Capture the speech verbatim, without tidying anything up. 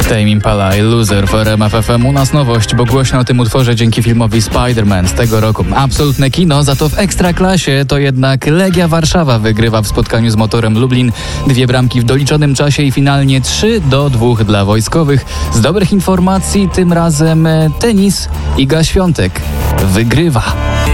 Tame Impala i Loser w R M F F M. U nas nowość, bo głośno o tym utworze dzięki filmowi Spider-Man z tego roku. Absolutne kino, za to w Ekstraklasie to jednak Legia Warszawa wygrywa w spotkaniu z Motorem Lublin. Dwie bramki w doliczonym czasie i finalnie trzy do dwóch dla wojskowych. Z dobrych informacji tym razem tenis. Iga Świątek wygrywa.